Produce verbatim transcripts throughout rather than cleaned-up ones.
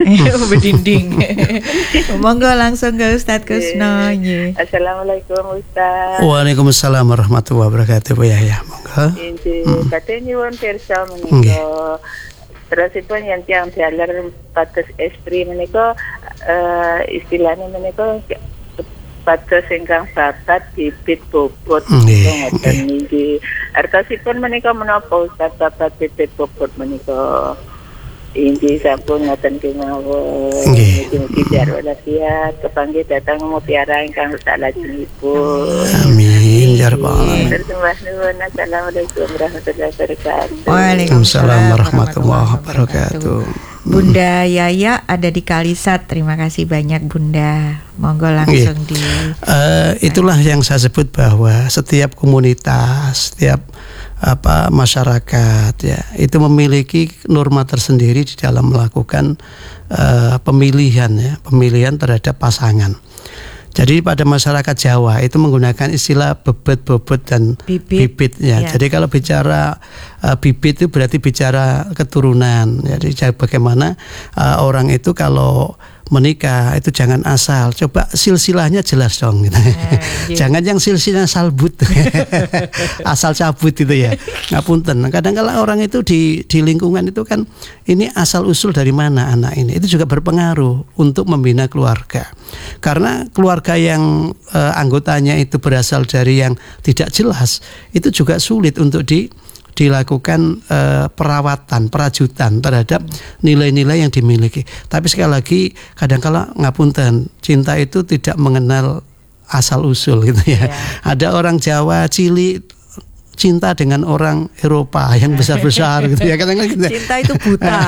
Berdinding. Monggo langsung ke Ustadz Kusno. Assalamualaikum Ustaz. Waalaikumsalam warahmatullahi wabarakatuh. Ya ya, monggo. Inti katanya nyuwun pirsa menika. Terusipun yang tiang jalar patus estri menika istilahnya menika patus ingkang babat bibit bobot ngoten niki. Artosipun menika menapa Ustaz babat bibit bobot menika? Inti sampun ngoten kemawon. Mugi-mugi jarwa walafiat kepanggih datang mutiara ingkang salajengipun. Amin ya rabbal alamin. Assalamualaikum warahmatullahi wabarakatuh. Waalaikumsalam warahmatullahi wabarakatuh. Bunda Yaya ada di Kalisat. Terima kasih banyak Bunda. Monggo langsung di uh, itulah yang saya sebut bahwa setiap komunitas, setiap apa masyarakat ya itu memiliki norma tersendiri di dalam melakukan uh, pemilihan ya pemilihan terhadap pasangan. Jadi pada masyarakat Jawa itu menggunakan istilah bebet, bobot dan bibit, bibit ya. ya. Jadi kalau bicara uh, bibit itu berarti bicara keturunan. Jadi bagaimana uh, orang itu kalau menikah itu jangan asal, coba silsilahnya jelas dong gitu. Eh, iya. Jangan yang silsilahnya salbut asal cabut itu ya. Ngapunten. Kadang-kadang orang itu di di lingkungan itu kan ini asal usul dari mana anak ini, itu juga berpengaruh untuk membina keluarga. Karena keluarga yang eh, anggotanya itu berasal dari yang tidak jelas, itu juga sulit untuk di dilakukan uh, perawatan, perajutan terhadap nilai-nilai yang dimiliki. Tapi sekali lagi kadang-kala ngapunten, cinta itu tidak mengenal asal usul gitu ya. Yeah. Ada orang Jawa cilik cinta dengan orang Eropa yang besar-besar gitu ya. Kadang-kadang gitu. Cinta itu buta.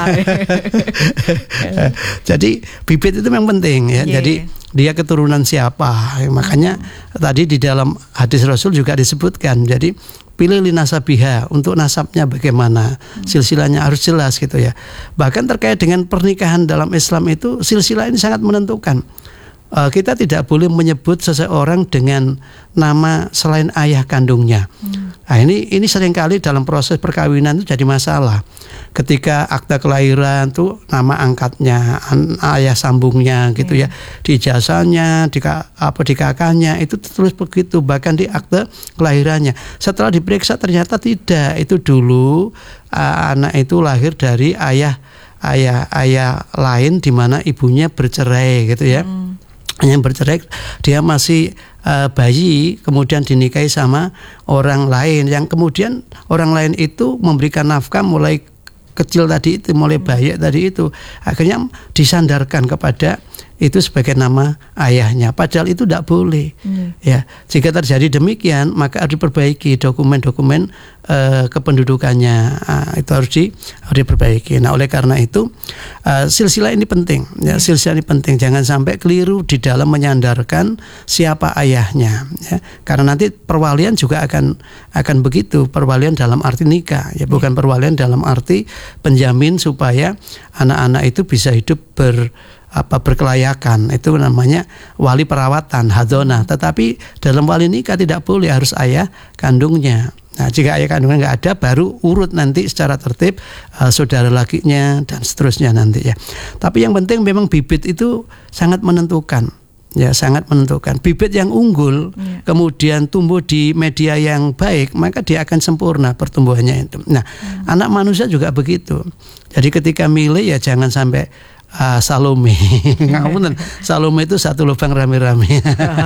Jadi bibit itu memang penting ya. Yeah. Jadi dia keturunan siapa. Makanya hmm. tadi di dalam hadis Rasul juga disebutkan. Jadi pilih linasabiha, untuk nasabnya bagaimana, silsilahnya harus jelas gitu ya. Bahkan terkait dengan pernikahan dalam Islam itu silsilah ini sangat menentukan. Uh, kita tidak boleh menyebut seseorang dengan nama selain ayah kandungnya. Hmm. Nah, ini ini seringkali dalam proses perkawinan itu jadi masalah. Ketika akta kelahiran tuh nama angkatnya, an, ayah sambungnya gitu hmm. ya, di ijazahnya, di apa di kakaknya itu terus begitu, bahkan di akta kelahirannya. Setelah diperiksa ternyata tidak, itu dulu uh, anak itu lahir dari ayah ayah ayah lain di mana ibunya bercerai gitu ya. Hmm. Yang bercerai dia masih uh, bayi, kemudian dinikahi sama orang lain yang kemudian orang lain itu memberikan nafkah mulai kecil tadi itu, mulai bayi tadi itu, akhirnya disandarkan kepada itu sebagai nama ayahnya, padahal itu tidak boleh. Hmm. Ya, jika terjadi demikian maka harus diperbaiki dokumen-dokumen uh, kependudukannya, uh, itu harus, di, harus diperbaiki. Nah, oleh karena itu uh, silsilah ini penting, ya, silsilah ini penting, jangan sampai keliru di dalam menyandarkan siapa ayahnya, ya, karena nanti perwalian juga akan akan begitu, perwalian dalam arti nikah, ya, bukan perwalian dalam arti penjamin supaya anak-anak itu bisa hidup ber apa berkelayakan, itu namanya wali perawatan hadona. Tetapi dalam wali nikah tidak boleh harus ayah kandungnya. Nah, jika ayah kandungnya nggak ada, baru urut nanti secara tertib uh, saudara lakinya dan seterusnya nanti ya. Tapi yang penting memang bibit itu sangat menentukan. Ya, sangat menentukan. Bibit yang unggul ya. Kemudian tumbuh di media yang baik, maka dia akan sempurna pertumbuhannya itu. Nah, hmm. anak manusia juga begitu. Jadi ketika milih ya jangan sampai Uh, Salome, ngapunten, Salome itu satu lubang rame-rame.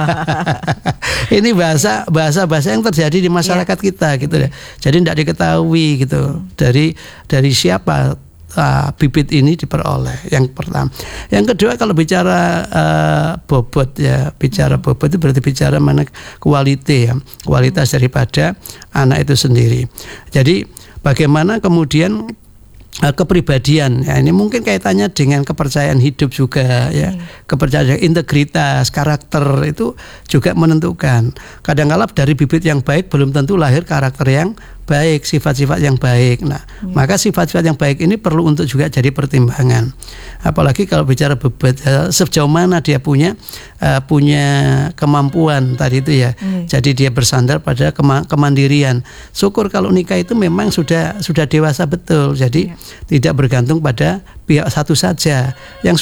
Ini bahasa bahasa bahasa yang terjadi di masyarakat yeah. kita gitu ya. Jadi tidak diketahui gitu dari dari siapa uh, bibit ini diperoleh. Yang pertama, yang kedua kalau bicara uh, bobot ya, bicara bobot itu berarti bicara mana kualitas ya, kualitas daripada anak itu sendiri. Jadi bagaimana kemudian kepribadian ya, ini mungkin kaitannya dengan kepercayaan hidup juga ya, hmm. kepercayaan integritas karakter itu juga menentukan. Kadang-kala dari bibit yang baik belum tentu lahir karakter yang baik, sifat-sifat yang baik. Nah, hmm. maka sifat-sifat yang baik ini perlu untuk juga jadi pertimbangan. Apalagi kalau bicara bebet, ya, sejauh mana dia punya uh, punya kemampuan tadi itu ya. Hmm. Jadi dia bersandar pada kema- kemandirian. Syukur kalau nikah itu memang sudah sudah dewasa betul. Jadi yeah. tidak bergantung pada pihak satu saja. Yang